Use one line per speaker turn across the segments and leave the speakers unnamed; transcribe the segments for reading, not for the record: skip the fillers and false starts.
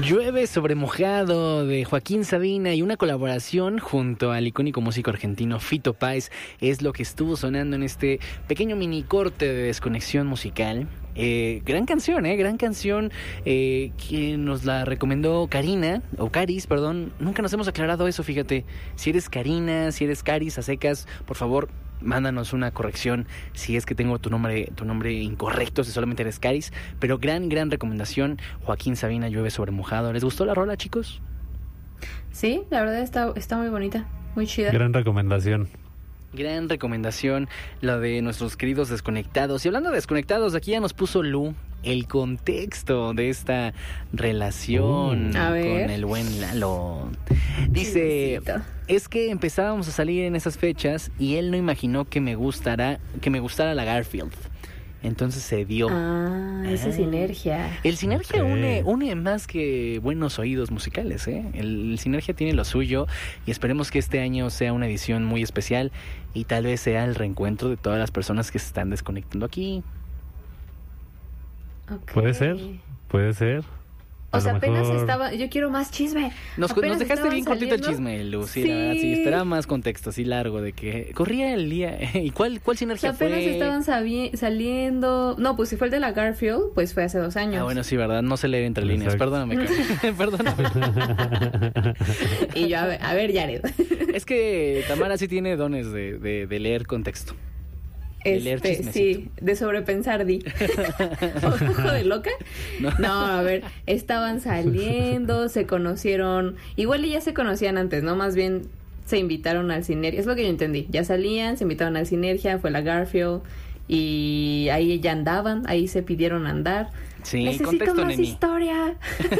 Llueve sobre mojado de Joaquín Sabina y una colaboración junto al icónico músico argentino Fito Páez es lo que estuvo sonando en este pequeño mini corte de desconexión musical. Gran canción, que nos la recomendó Karina, o Caris, perdón. Nunca nos hemos aclarado eso, fíjate. Si eres Karina, si eres Caris a secas, por favor, mándanos una corrección si es que tengo tu nombre incorrecto, si solamente eres Caris. Pero gran recomendación, Joaquín Sabina, Llueve sobre mojado. ¿Les gustó la rola, chicos?
Sí, la verdad está muy bonita, muy chida.
Gran recomendación,
la de nuestros queridos desconectados. Y hablando de desconectados, aquí ya nos puso Lu el contexto de esta relación con el buen Lalo. Dice, es que empezábamos a salir en esas fechas y él no imaginó que me gustara la Garfield. Entonces se dio.
Esa sinergia.
El sinergia une más que buenos oídos musicales, ¿eh? El sinergia tiene lo suyo y esperemos que este año sea una edición muy especial y tal vez sea el reencuentro de todas las personas que se están desconectando aquí.
Puede ser.
O sea, apenas estaba... Yo quiero más chisme.
Nos dejaste bien cortito el chisme, Lucy. Sí. La verdad, sí, esperaba más contexto, así largo, de que corría el día. ¿Y cuál sinergia
o sea, apenas
fue?
Estaban saliendo... No, pues si fue el de la Garfield, pues fue hace 2 años.
Bueno, sí, ¿verdad? No se lee entre líneas. Perdóname.
Y yo, a ver, Jared.
Es que Tamara sí tiene dones de leer contexto.
Sí, de sobrepensar, di. ¿Ojo de loca? No, a ver, estaban saliendo, se conocieron, igual y ya se conocían antes, ¿no? Más bien se invitaron al Sinergia, es lo que yo entendí. Ya salían, se invitaron al Sinergia, fue la Garfield y ahí ya andaban, ahí se pidieron andar.
Sí,
necesito
contexto,
más
neni.
Historia.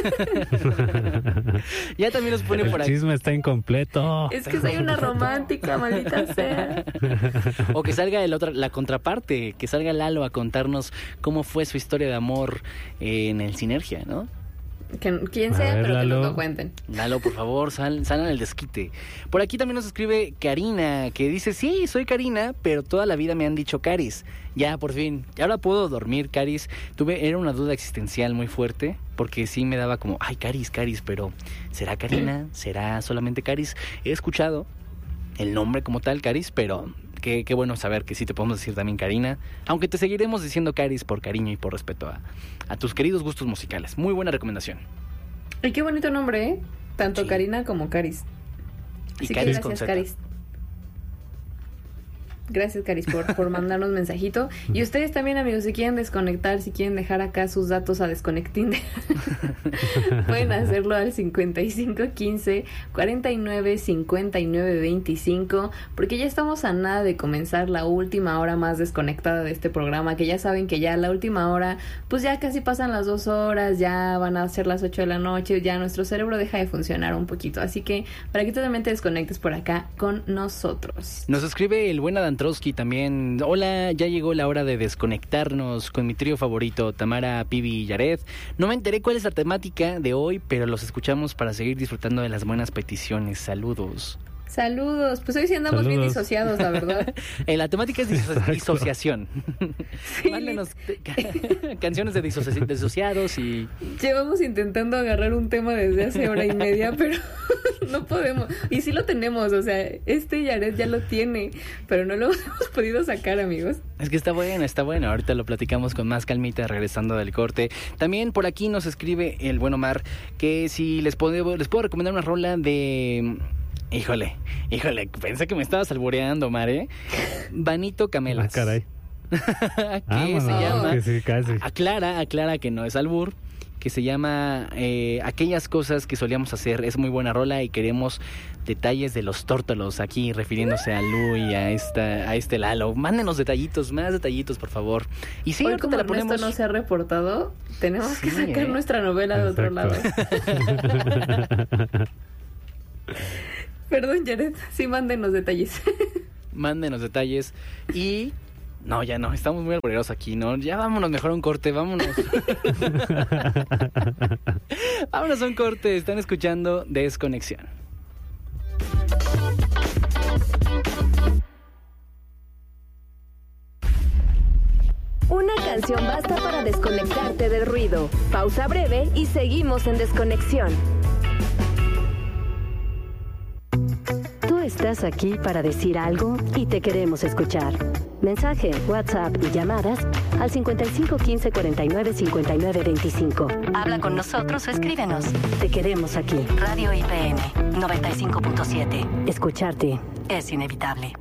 Ya también nos pone por aquí.
El chisme está incompleto.
Es que soy una romántica, maldita sea.
O que salga la contraparte, que salga Lalo a contarnos cómo fue su historia de amor en el Sinergia, ¿no?
Quien sea, pero Lalo, que nos lo cuenten.
Lalo, por favor, salgan al desquite. Por aquí también nos escribe Karina, que dice, sí, soy Karina, pero toda la vida me han dicho Caris. Ya, por fin, ya ahora puedo dormir, Caris. Era una duda existencial muy fuerte, porque sí me daba como, ay, Caris, pero ¿será Karina? ¿Será solamente Caris? He escuchado el nombre como tal, Caris, pero... Qué bueno saber que sí te podemos decir también Karina, aunque te seguiremos diciendo Caris por cariño y por respeto a tus queridos gustos musicales. Muy buena recomendación.
Y qué bonito nombre, ¿eh? Tanto sí. Karina como Caris.
Y así Caris,
gracias, Caris. Gracias, Caris, por mandarnos mensajito. Y ustedes también, amigos, si quieren desconectar, si quieren dejar acá sus datos a Desconectinde, pueden hacerlo al 5515 49 59 25, porque ya estamos a nada de comenzar la última hora más desconectada de este programa, que ya saben que ya la última hora, pues ya casi pasan las 2 horas, ya van a ser las 8 de la noche, ya nuestro cerebro deja de funcionar un poquito. Así que para que tú también te desconectes por acá con nosotros.
Nos escribe el buen Adantrowski también. Hola, ya llegó la hora de desconectarnos con mi trío favorito, Tamara, Pibi y Jared. No me enteré cuál es la temática de hoy, pero los escuchamos para seguir disfrutando de las buenas peticiones. Saludos.
Saludos, pues hoy sí andamos bien disociados, la verdad.
La temática es disociación.
Sí.
Mándenos canciones de disociados y...
Llevamos intentando agarrar un tema desde hace 1:30, pero no podemos. Y sí lo tenemos, o sea, Jared ya lo tiene, pero no lo hemos podido sacar, amigos.
Es que está bueno. Ahorita lo platicamos con más calmita regresando del corte. También por aquí nos escribe el buen Omar que si les puedo recomendar una rola de... Híjole, pensé que me estabas albureando, Omar, ¿eh? Vanito Camelas.
Caray.
¿Qué se llama?
Sí, casi.
Aclara que no es albur, que se llama Aquellas cosas que solíamos hacer. Es muy buena rola y queremos detalles de los tórtolos aquí, refiriéndose a Lu y a este Lalo. Mándenos más detallitos, por favor. Y sí,
hoy como te la ponemos. Ernesto no se ha reportado, tenemos que sacar nuestra novela de otro lado. Perdón, Jared, sí, mándenos detalles.
Mándenos detalles y... No, ya no, estamos muy alboreros aquí, ¿no? Ya vámonos mejor a un corte, vámonos. Vámonos a un corte, están escuchando Desconexión.
Una canción basta para desconectarte del ruido. Pausa breve y seguimos en Desconexión. Tú estás aquí para decir algo y te queremos escuchar. Mensaje, WhatsApp y llamadas al 55 15 49 59 25. Habla con nosotros o escríbenos. Te queremos aquí. Radio IPN 95.7. Escucharte es inevitable.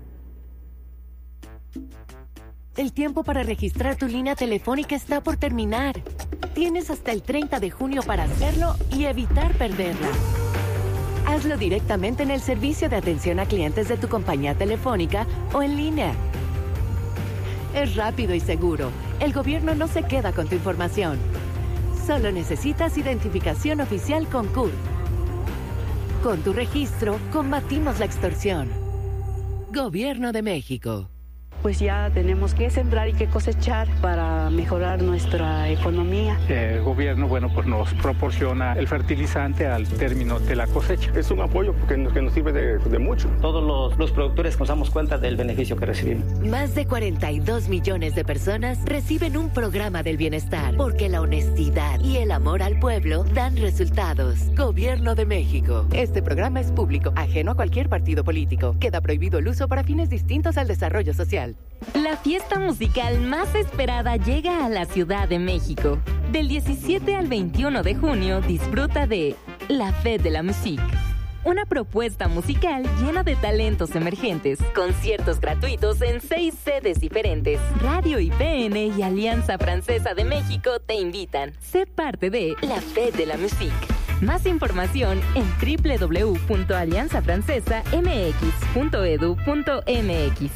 El tiempo para registrar tu línea telefónica está por terminar. Tienes hasta el 30 de junio para hacerlo y evitar perderla. Hazlo directamente en el servicio de atención a clientes de tu compañía telefónica o en línea. Es rápido y seguro. El gobierno no se queda con tu información. Solo necesitas identificación oficial con CURP. Con tu registro, combatimos la extorsión. Gobierno de México.
Pues ya tenemos que sembrar y que cosechar para mejorar nuestra economía.
El gobierno, pues nos proporciona el fertilizante al término de la cosecha.
Es un apoyo que nos sirve de mucho.
Todos los productores nos damos cuenta del beneficio que recibimos.
Más de 42 millones de personas reciben un programa del bienestar, porque la honestidad y el amor al pueblo dan resultados. Gobierno de México. Este programa es público, ajeno a cualquier partido político. Queda prohibido el uso para fines distintos al desarrollo social.
La fiesta musical más esperada llega a la Ciudad de México. Del 17 al 21 de junio disfruta de La Fête de la Musique. Una propuesta musical llena de talentos emergentes, conciertos gratuitos en 6 sedes diferentes. Radio IPN y Alianza Francesa de México te invitan. Sé parte de La Fête de la Musique. Más información en www.alianzafrancesamx.edu.mx.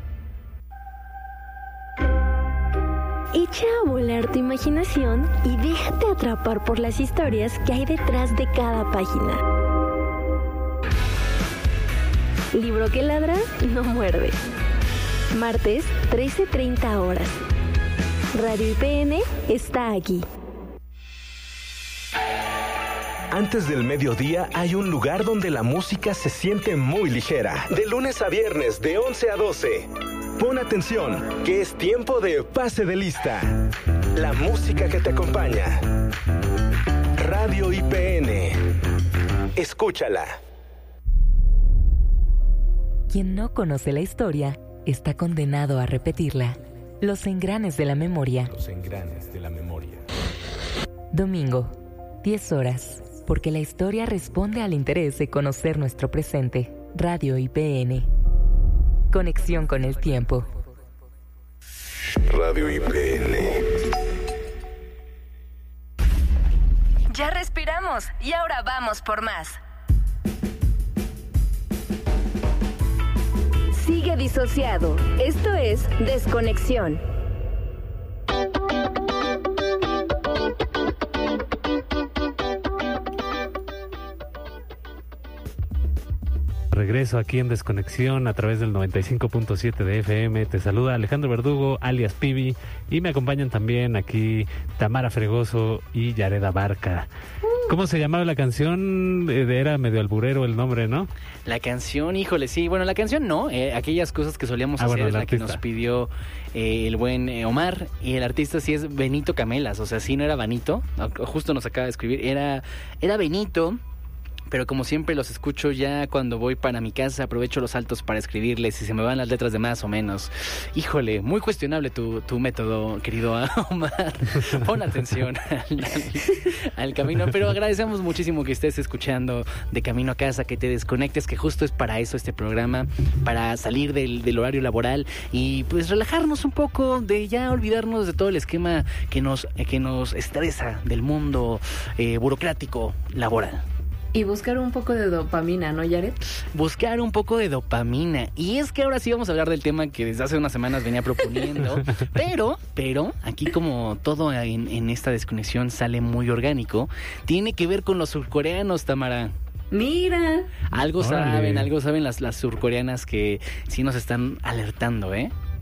Echa a volar tu imaginación y déjate atrapar por las historias que hay detrás de cada página. Libro que ladra, no muerde. Martes, 13:30 horas. Radio IPN está aquí.
Antes del mediodía hay un lugar donde la música se siente muy ligera. De lunes a viernes, de 11 a 12. Pon atención, que es tiempo de pase de lista. La música que te acompaña. Radio IPN. Escúchala.
Quien no conoce la historia está condenado a repetirla. Los engranes de la memoria.
Los engranes de la memoria.
Domingo, 10 horas. Porque la historia responde al interés de conocer nuestro presente. Radio IPN. Conexión con el tiempo.
Radio IPN.
Ya respiramos y ahora vamos por más. Sigue disociado. Esto es Desconexión.
Regreso aquí en Desconexión a través del 95.7 de FM. Te saluda Alejandro Verdugo, alias Pibi, y me acompañan también aquí Tamara Fregoso y Yareda Barca. ¿Cómo se llamaba la canción? Era medio alburero el nombre, ¿no?
La canción, híjole, sí. Bueno, la canción no. Aquellas cosas que solíamos hacer es la que nos pidió el buen Omar. Y el artista sí es Benito Camelas. O sea, sí no era Benito. Justo nos acaba de escribir. Era Benito. Pero como siempre los escucho ya cuando voy para mi casa, aprovecho los saltos para escribirles y se me van las letras de más o menos. Híjole, muy cuestionable tu método, querido Omar. Pon atención al camino. Pero agradecemos muchísimo que estés escuchando de camino a casa, que te desconectes, que justo es para eso este programa, para salir del horario laboral y pues relajarnos un poco, de ya olvidarnos de todo el esquema que nos estresa del mundo burocrático laboral.
Y buscar un poco de dopamina, ¿no, Yaret?
Buscar un poco de dopamina. Y es que ahora sí vamos a hablar del tema que desde hace unas semanas venía proponiendo. Pero, aquí como todo en esta desconexión sale muy orgánico, tiene que ver con los surcoreanos, Tamara.
Mira.
Algo saben las surcoreanas que sí nos están alertando, ¿eh?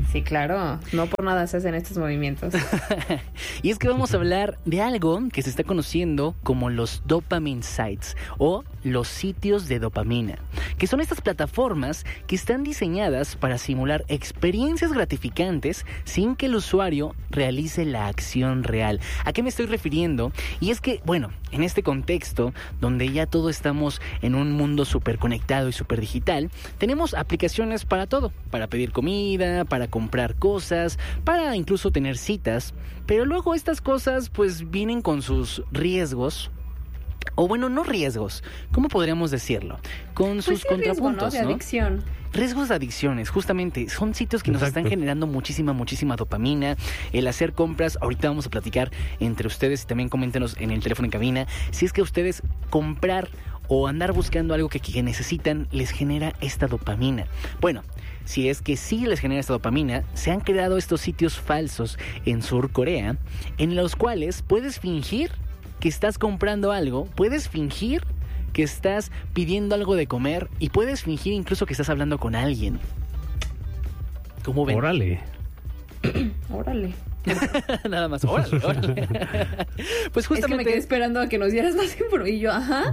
Sí, claro. No por nada se hacen estos movimientos.
Y es que vamos a hablar de algo que se está conociendo como los dopamine sites o los sitios de dopamina, que son estas plataformas que están diseñadas para simular experiencias gratificantes sin que el usuario realice la acción real. ¿A qué me estoy refiriendo? Y es que, bueno, en este contexto donde ya todos estamos en un mundo súper conectado y súper digital, tenemos aplicaciones para todo, para pedir comida, para comprar cosas, para incluso tener citas, pero luego estas cosas pues vienen con sus riesgos. O bueno, no riesgos, ¿cómo podríamos decirlo? Con sus contrapuntos,
riesgo, ¿no? De adicción.
Riesgos de adicciones, justamente, son sitios que nos están generando muchísima dopamina. El hacer compras, ahorita vamos a platicar entre ustedes y también coméntenos en el teléfono en cabina, si es que ustedes comprar o andar buscando algo que necesitan les genera esta dopamina. Bueno, si es que sí les genera esta dopamina, se han creado estos sitios falsos en Sur Corea, en los cuales puedes fingir que estás comprando algo, puedes fingir que estás pidiendo algo de comer y puedes fingir incluso que estás hablando con alguien. ¿Cómo ven?
Órale.
Órale.
Nada más, órale. Pues justamente...
Es que me quedé esperando a que nos dieras más información. Y yo, ajá.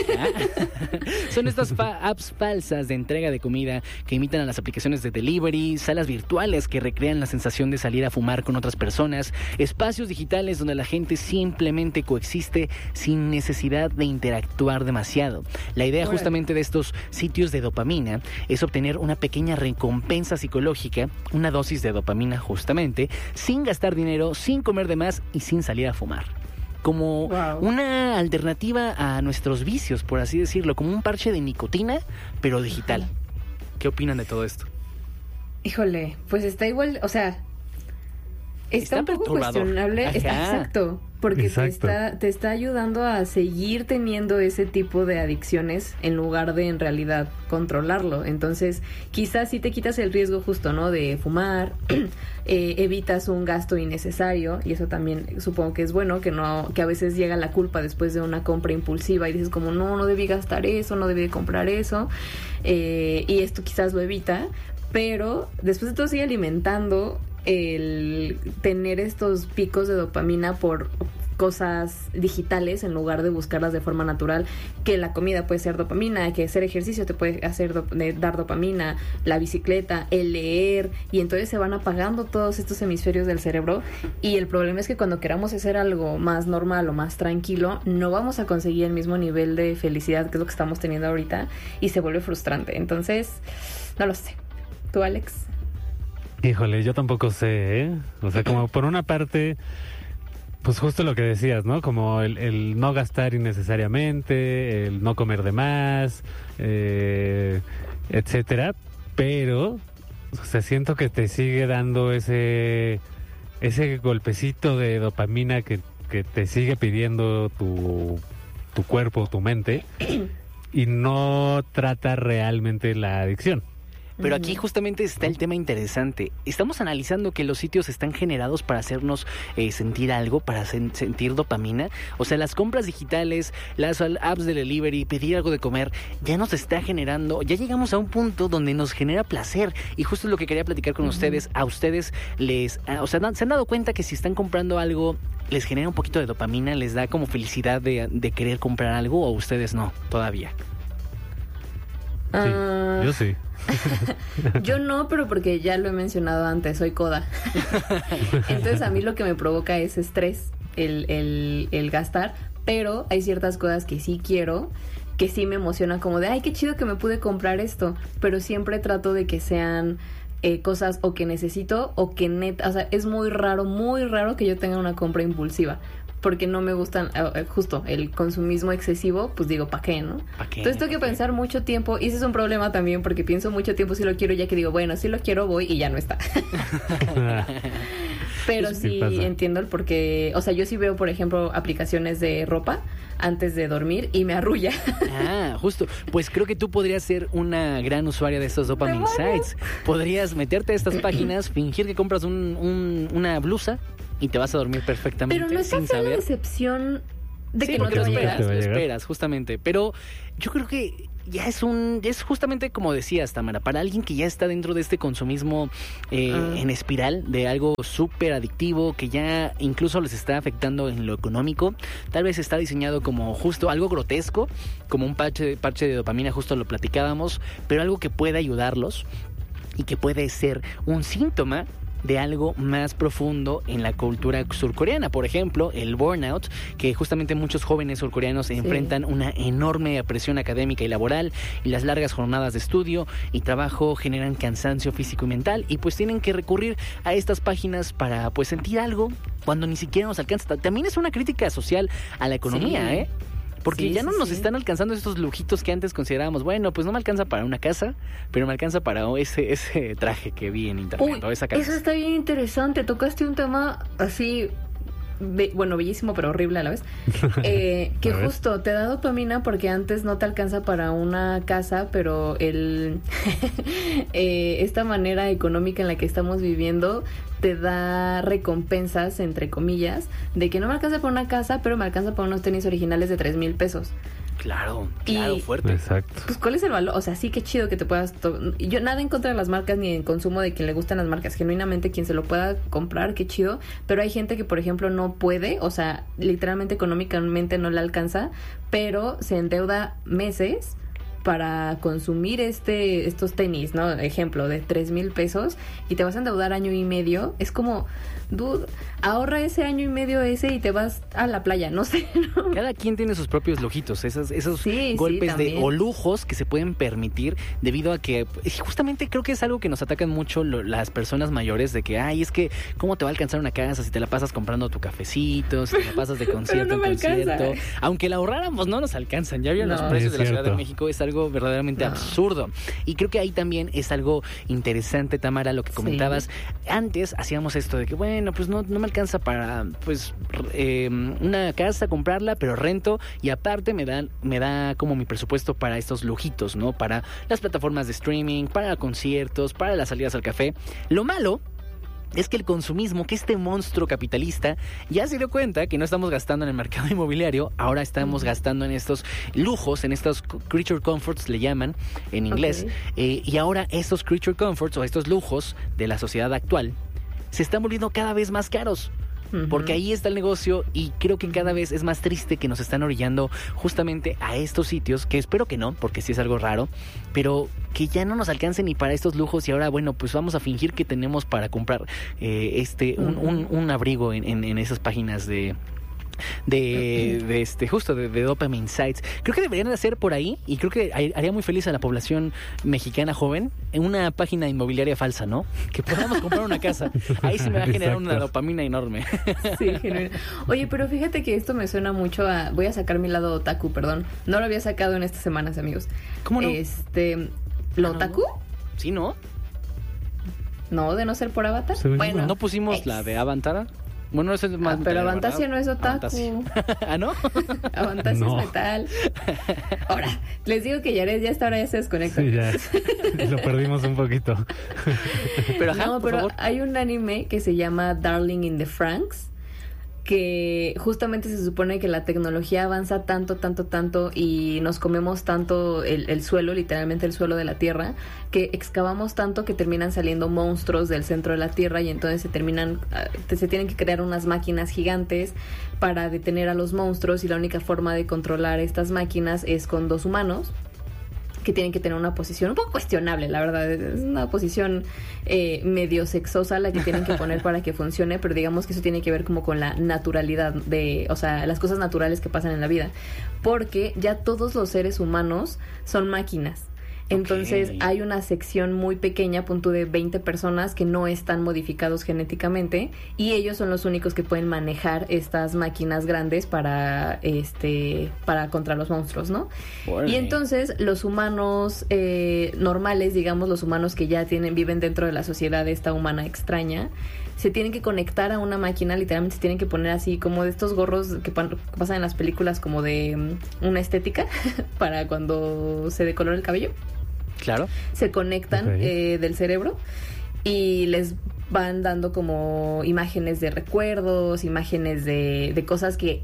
Son estas apps falsas de entrega de comida que imitan a las aplicaciones de delivery, salas virtuales que recrean la sensación de salir a fumar con otras personas, espacios digitales donde la gente simplemente coexiste sin necesidad de interactuar demasiado. La idea justamente de estos sitios de dopamina es obtener una pequeña recompensa psicológica, una dosis de dopamina justamente, sin gastar dinero, sin comer de más y sin salir a fumar. Como una alternativa a nuestros vicios, por así decirlo, como un parche de nicotina, pero digital. ¿Qué opinan de todo esto?
Híjole, pues está igual, o sea, está un poco cuestionable. Exacto, porque te está ayudando a seguir teniendo ese tipo de adicciones en lugar de en realidad controlarlo. Entonces, quizás sí te quitas el riesgo justo, ¿no? De fumar, evitas un gasto innecesario, y eso también supongo que es bueno, que a veces llega la culpa después de una compra impulsiva y dices como no debí gastar eso, no debí comprar eso, y esto quizás lo evita, pero después de todo sigue alimentando el tener estos picos de dopamina por cosas digitales en lugar de buscarlas de forma natural, que la comida puede ser dopamina, que hacer ejercicio te puede dar dopamina, la bicicleta, el leer, y entonces se van apagando todos estos hemisferios del cerebro, y el problema es que cuando queramos hacer algo más normal o más tranquilo, no vamos a conseguir el mismo nivel de felicidad que es lo que estamos teniendo ahorita, y se vuelve frustrante. Entonces, no lo sé. ¿Tú, Alex?
Híjole, yo tampoco sé, ¿eh? O sea, como por una parte, pues justo lo que decías, ¿no? Como el no gastar innecesariamente, el no comer de más, etcétera. Pero, o sea, siento que te sigue dando ese golpecito de dopamina que te sigue pidiendo tu cuerpo, tu mente, y no trata realmente la adicción.
Pero aquí justamente está el tema interesante. Estamos analizando que los sitios están generados para hacernos sentir algo, para sentir dopamina. O sea, las compras digitales, las apps de delivery, pedir algo de comer, ya nos está generando, ya llegamos a un punto donde nos genera placer. Y justo es lo que quería platicar con ustedes. A ustedes ¿se han dado cuenta que si están comprando algo, les genera un poquito de dopamina, les da como felicidad de querer comprar algo, o ustedes no, todavía?
Sí, yo sí.
Yo no, pero porque ya lo he mencionado antes, soy coda. Entonces a mí lo que me provoca es estrés, el gastar, pero hay ciertas cosas que sí quiero, que sí me emocionan, como de, ay, qué chido que me pude comprar esto, pero siempre trato de que sean cosas o que necesito o que neta, o sea, es muy raro que yo tenga una compra impulsiva, porque no me gustan, justo el consumismo excesivo, pues digo, ¿para qué, no? Entonces tengo que pensar mucho tiempo, y ese es un problema también, porque pienso mucho tiempo si lo quiero, ya que digo, bueno, si lo quiero, voy, y ya no está. Pero sí entiendo el porqué. O sea, yo sí veo, por ejemplo, aplicaciones de ropa antes de dormir y me arrulla.
Justo. Pues creo que tú podrías ser una gran usuaria de estos dopamine sites. Podrías meterte a estas páginas, fingir que compras una blusa y te vas a dormir perfectamente.
Pero no es
sin
hacer
saber.
la decepción De
sí,
que no
porque
te
lo
va a
esperas,
llegar.
lo esperas, justamente. Pero yo creo que ya es justamente como decías, Tamara, para alguien que ya está dentro de este consumismo en espiral, de algo súper adictivo, que ya incluso les está afectando en lo económico. Tal vez está diseñado como justo algo grotesco, como un parche de dopamina, justo lo platicábamos, pero algo que puede ayudarlos y que puede ser un síntoma de algo más profundo en la cultura surcoreana. Por ejemplo, el burnout, que justamente muchos jóvenes surcoreanos enfrentan una enorme presión académica y laboral, y las largas jornadas de estudio y trabajo generan cansancio físico y mental, y pues tienen que recurrir a estas páginas para pues sentir algo cuando ni siquiera nos alcanza. También es una crítica social a la economía, porque ya no nos están alcanzando estos lujitos que antes considerábamos, bueno, pues no me alcanza para una casa, pero me alcanza para ese traje que vi en internet, o esa camisa.
Eso está bien interesante. Tocaste un tema así, bellísimo, pero horrible a la vez. Que justo te da dopamina porque antes no te alcanza para una casa, pero esta manera económica en la que estamos viviendo te da recompensas, entre comillas, de que no me alcanza para una casa, pero me alcanza para unos tenis originales de 3,000 pesos.
Claro, fuerte.
Exacto.
Pues, ¿cuál es el valor? O sea, sí, qué chido que te puedas... Yo nada en contra de las marcas ni en consumo de quien le gustan las marcas. Genuinamente, quien se lo pueda comprar, qué chido. Pero hay gente que, por ejemplo, no puede, o sea, literalmente económicamente no le alcanza, pero se endeuda meses para consumir estos tenis, ¿no? Ejemplo, de 3,000 pesos, y te vas a endeudar año y medio. Es como, dude, ahorra ese año y medio y te vas a la playa, no sé, ¿no?
Cada quien tiene sus propios lujitos, esos golpes o lujos que se pueden permitir debido a que justamente creo que es algo que nos atacan mucho las personas mayores, de que, es que ¿cómo te va a alcanzar una casa si te la pasas comprando tu cafecito, si te la pasas de concierto en concierto? Aunque la ahorráramos, no nos alcanzan. Ya vieron los precios de la Ciudad de México, es algo verdaderamente absurdo. Y creo que ahí también es algo interesante, Tamara, lo que comentabas. Antes hacíamos esto de que, bueno, pues no me alcanza para pues una casa, comprarla, pero rento, y aparte me da como mi presupuesto para estos lujitos, ¿no? Para las plataformas de streaming, para conciertos, para las salidas al café. Lo malo es que el consumismo, que este monstruo capitalista ya se dio cuenta que no estamos gastando en el mercado inmobiliario, ahora estamos gastando en estos lujos, en estos creature comforts, le llaman en inglés, y ahora estos creature comforts o estos lujos de la sociedad actual se están volviendo cada vez más caros. Porque ahí está el negocio, y creo que cada vez es más triste que nos están orillando justamente a estos sitios, que espero que no, porque sí es algo raro, pero que ya no nos alcance ni para estos lujos, y ahora, bueno, pues vamos a fingir que tenemos para comprar un abrigo en esas páginas de Dopamine Sites. Creo que deberían de hacer por ahí, y creo que haría muy feliz a la población mexicana joven, en una página inmobiliaria falsa, ¿no? Que podamos comprar una casa. Ahí se me va a generar una dopamina enorme. Sí,
genuino. Oye, pero fíjate que esto me suena mucho a... Voy a sacar mi lado otaku, perdón. No lo había sacado en estas semanas, amigos.
¿Cómo no?
¿Lo otaku?
Sí, ¿no?
No, de no ser por Avatar. Sí,
bueno, ¿no pusimos la de Avantara? Bueno, eso es más
pero Avantasia no es otaku.
¿Ah, no?
Avantasia es metal. Ahora, les digo que Yared ya hasta ahora ya se desconecta.
Sí, ya. Lo perdimos un poquito.
Pero
pero
favor.
Hay un anime que se llama Darling in the Franxx, que justamente se supone que la tecnología avanza tanto y nos comemos tanto el suelo, literalmente el suelo de la tierra, que excavamos tanto que terminan saliendo monstruos del centro de la tierra, y entonces se tienen que crear unas máquinas gigantes para detener a los monstruos, y la única forma de controlar estas máquinas es con 2 humanos que tienen que tener una posición un poco cuestionable, la verdad. Es una posición medio sexosa la que tienen que poner para que funcione, pero digamos que eso tiene que ver como con la naturalidad o sea, las cosas naturales que pasan en la vida, porque ya todos los seres humanos son máquinas. Entonces hay una sección muy pequeña, punto de 20 personas que no están modificados genéticamente, y ellos son los únicos que pueden manejar estas máquinas grandes para contra los monstruos, ¿no? Y entonces los humanos normales, digamos, los humanos que ya viven dentro de la sociedad esta humana extraña, se tienen que conectar a una máquina, literalmente se tienen que poner así como de estos gorros que pasan en las películas, como de una estética para cuando se decolora el cabello.
Claro.
Se conectan del cerebro y les van dando como imágenes de recuerdos, imágenes de cosas que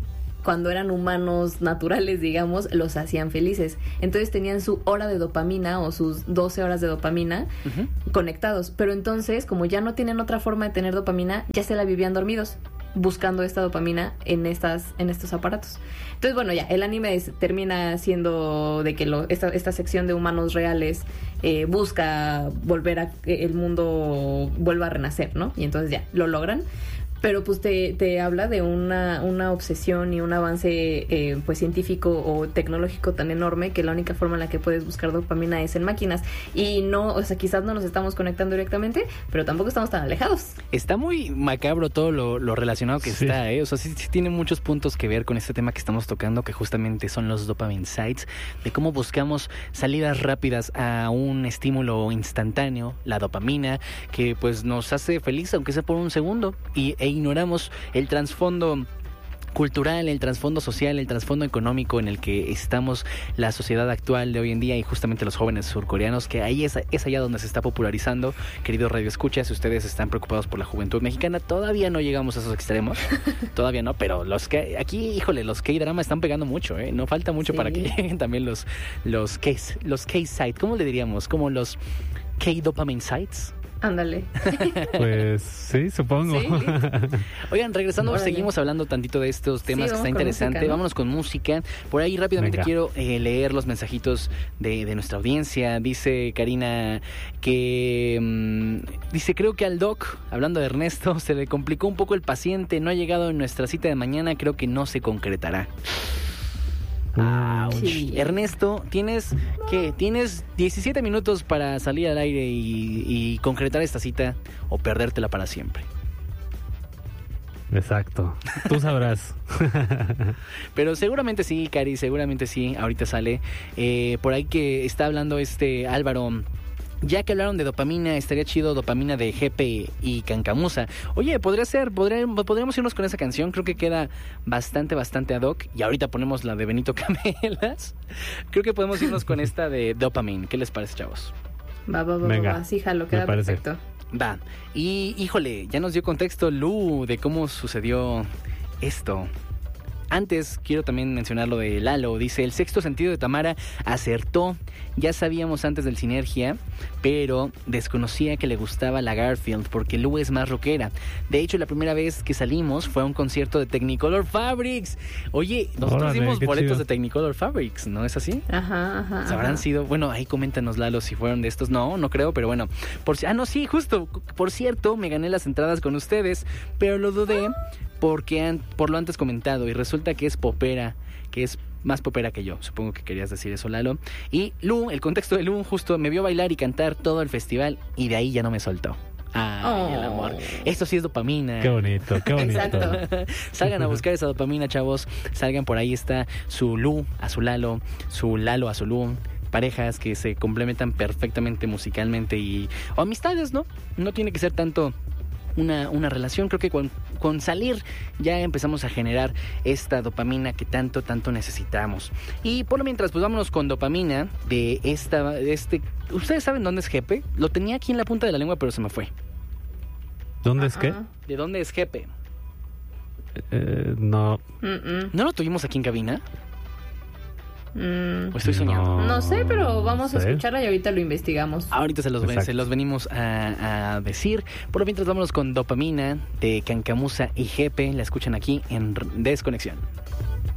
cuando eran humanos naturales, digamos, los hacían felices. Entonces tenían su hora de dopamina o sus 12 horas de dopamina conectados. Pero entonces, como ya no tienen otra forma de tener dopamina, ya se la vivían dormidos, buscando esta dopamina en estos aparatos. Entonces, bueno, ya, el anime termina siendo de que esta sección de humanos reales busca volver a que el mundo vuelva a renacer, ¿no? Y entonces ya, lo logran. Pero pues te habla de una obsesión y un avance pues científico o tecnológico tan enorme que la única forma en la que puedes buscar dopamina es en máquinas. Y no, o sea, quizás no nos estamos conectando directamente, pero tampoco estamos tan alejados.
Está muy macabro todo lo relacionado que está, ¿eh? O sea, sí tiene muchos puntos que ver con este tema que estamos tocando, que justamente son los dopamine sites, de cómo buscamos salidas rápidas a un estímulo instantáneo, la dopamina, que pues nos hace feliz, aunque sea por un segundo, e ignoramos el trasfondo cultural, el trasfondo social, el trasfondo económico en el que estamos la sociedad actual de hoy en día y justamente los jóvenes surcoreanos, que ahí es allá donde se está popularizando. Queridos radioescuchas, si ustedes están preocupados por la juventud mexicana, todavía no llegamos a esos extremos, todavía no, pero los que aquí, híjole, los K-drama están pegando mucho, no falta mucho para que lleguen también los K-sites, ¿cómo le diríamos? Como los K-dopamine sites.
Ándale.
Pues sí, supongo.
Sí,
oigan, regresando, seguimos hablando tantito de estos temas, que está interesante. Música, ¿no? Vámonos con música. Por ahí rápidamente quiero leer los mensajitos de nuestra audiencia. Dice Karina que dice, creo que al doc, hablando de Ernesto, se le complicó un poco el paciente, no ha llegado en nuestra cita de mañana, creo que no se concretará. Sí. Ernesto, tienes 17 minutos para salir al aire y concretar esta cita o perdértela para siempre.
Exacto, tú sabrás.
Pero seguramente sí, Cari, seguramente sí, ahorita sale. Por ahí que está hablando Álvaro. Ya que hablaron de dopamina, estaría chido dopamina de Jepe y Cancamusa. Oye, podríamos irnos con esa canción, creo que queda bastante ad hoc. Y ahorita ponemos la de Benito Camelas. Creo que podemos irnos con esta de Dopamine. ¿Qué les parece, chavos?
Va, sí, jalo, queda perfecto.
Va, y híjole, ya nos dio contexto Lu de cómo sucedió esto. Antes, quiero también mencionar lo de Lalo. Dice, el sexto sentido de Tamara acertó. Ya sabíamos antes del Sinergia, pero desconocía que le gustaba la Garfield, porque Lu es más rockera. De hecho, la primera vez que salimos fue a un concierto de Technicolor Fabrics. Oye, nosotros dimos boletos chido de Technicolor Fabrics, ¿no es así?
Ajá.
Habrán sido, bueno, ahí coméntanos, Lalo, si fueron de estos. No creo, pero bueno. No, sí, justo. Por cierto, me gané las entradas con ustedes, pero lo dudé porque por lo antes comentado, y resulta que es popera, que es más popera que yo. Supongo que querías decir eso, Lalo. Y Lu, el contexto de Lu, justo me vio bailar y cantar todo el festival y de ahí ya no me soltó. Ay, el amor. Esto sí es dopamina.
Qué bonito.
Exacto.
Salgan a buscar esa dopamina, chavos. Salgan, por ahí está su Lu a su Lalo a su Lu. Parejas que se complementan perfectamente musicalmente o amistades, ¿no? No tiene que ser tanto una relación. Creo que con salir ya empezamos a generar esta dopamina que tanto necesitamos. Y por lo mientras, pues vámonos con dopamina de ¿ustedes saben dónde es Jepe? Lo tenía aquí en la punta de la lengua, pero se me fue.
¿Dónde es qué?
¿De dónde es Jepe?
No.
¿No lo tuvimos aquí en cabina? ¿O estoy soñando?
No sé, pero vamos a escucharla y ahorita lo investigamos.
Ahorita se los venimos a decir. Por lo mientras, vámonos con dopamina de Cancamusa y Jepe. La escuchan aquí en Desconexión.